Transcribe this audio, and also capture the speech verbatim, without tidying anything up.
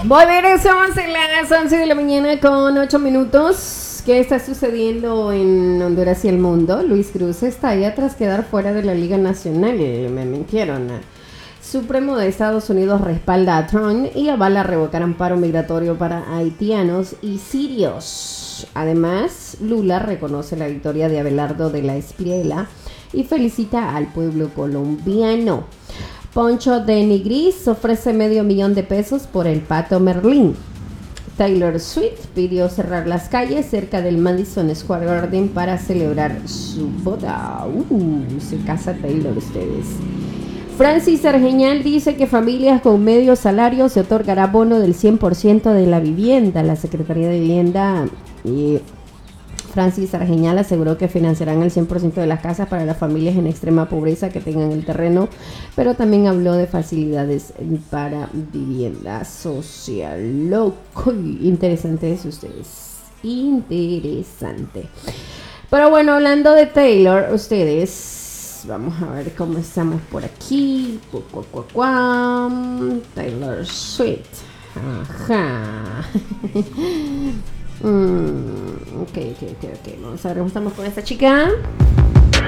Muy bien, estamos en las once de la mañana con ocho minutos. ¿Qué está sucediendo en Honduras y el mundo? Luis Cruz está ahí tras quedar fuera de la Liga Nacional. Me mintieron. Supremo de Estados Unidos respalda a Trump y avala revocar amparo migratorio para haitianos y sirios. Además, Lula reconoce la victoria de Abelardo de la Espriella y felicita al pueblo colombiano. Poncho de Nigris ofrece medio millón de pesos por el Pato Merlín. Taylor Swift pidió cerrar las calles cerca del Madison Square Garden para celebrar su boda. Uh, se casa Taylor, ustedes. Francis Argeñal dice que familias con medio salario se otorgará bono del cien por ciento de la vivienda. La Secretaría de Vivienda y Francis Argeñal aseguró que financiarán el cien por ciento de las casas para las familias en extrema pobreza que tengan el terreno, pero también habló de facilidades para vivienda social. Loco, interesante eso, ustedes. Interesante. Pero bueno, hablando de Taylor, ustedes, vamos a ver cómo estamos por aquí. Taylor Swift. Ajá. Mm, ok, ok, ok, ok. Vamos a ver cómo estamos con esta chica.